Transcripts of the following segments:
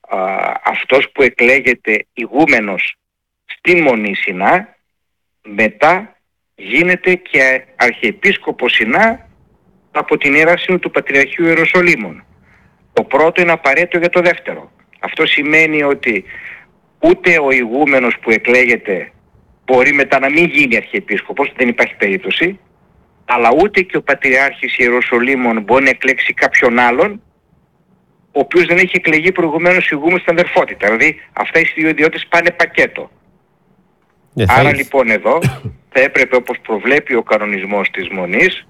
αυτός που εκλέγεται ηγούμενος στην Μονή Σινά, μετά γίνεται και Αρχιεπίσκοπος Σινά από την Ιερά Σύνοδο του Πατριαρχείου Ιεροσολύμων. Το πρώτο είναι απαραίτητο για το δεύτερο. Αυτό σημαίνει ότι ούτε ο ηγούμενος που εκλέγεται μπορεί μετά να μην γίνει Αρχιεπίσκοπος, δεν υπάρχει περίπτωση, αλλά ούτε και ο Πατριάρχης Ιεροσολύμων μπορεί να εκλέξει κάποιον άλλον, ο οποίος δεν έχει εκλεγεί προηγουμένως ηγούμενος στην αδερφότητα. Δηλαδή αυτά οι δύο ιδιότητες πάνε πακέτο. Άρα λοιπόν εδώ θα έπρεπε, όπως προβλέπει ο κανονισμός της Μονής,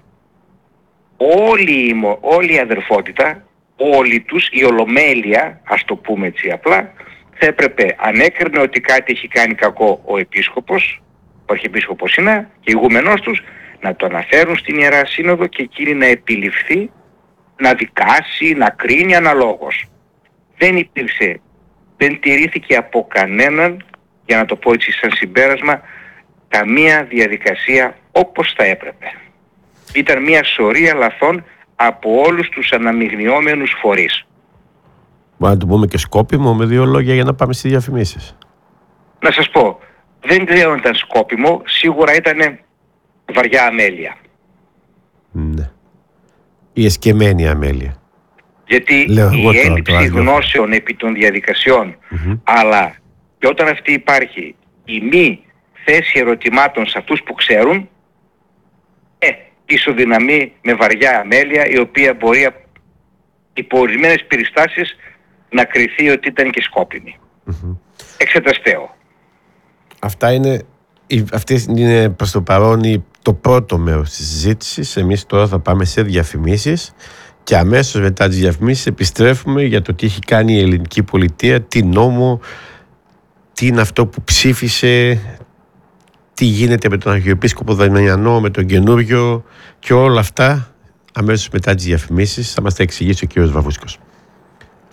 όλη η αδερφότητα, όλοι τους, η ολομέλεια, ας το πούμε έτσι απλά, θα έπρεπε, αν έκρινε ότι κάτι έχει κάνει κακό ο επίσκοπος, ο Αρχιεπίσκοπος Σινά και ηγούμενός τους, να το αναφέρουν στην Ιερά Σύνοδο και εκείνη να επιληφθεί, να δικάσει, να κρίνει αναλόγως. Δεν τηρήθηκε από κανέναν, για να το πω έτσι σαν συμπέρασμα, καμία διαδικασία όπως θα έπρεπε. Ήταν μια σωρία λαθών από όλους τους αναμειγνιόμενους φορείς. Μπορεί να το πούμε και σκόπιμο με δύο λόγια για να πάμε στις διαφημίσεις. Να σας πω, δεν ξέρω αν ήταν σκόπιμο, σίγουρα ήταν βαριά αμέλεια. Ναι. Η εσκεμμένη αμέλεια. Γιατί η έλλειψη γνώσεων επί των διαδικασιών, αλλά και όταν αυτή υπάρχει η μη θέση ερωτημάτων σε αυτούς που ξέρουν, ισοδυναμεί με βαριά αμέλεια, η οποία μπορεί υπό ορισμένες περιστάσεις να κριθεί ότι ήταν και σκόπιμη. Εξεταστέο. Αυτές είναι προς το παρόν το πρώτο μέρος της συζήτησης. Εμείς τώρα θα πάμε σε διαφημίσεις και αμέσως μετά τις διαφημίσεις επιστρέφουμε για το τι έχει κάνει η ελληνική πολιτεία, τι νόμο, τι είναι αυτό που ψήφισε, τι γίνεται με τον Αρχιεπίσκοπο Δαμιανό, με τον καινούριο και όλα αυτά αμέσως μετά τις διαφημίσεις θα μας τα εξηγήσει ο κ. Βαβούσκος.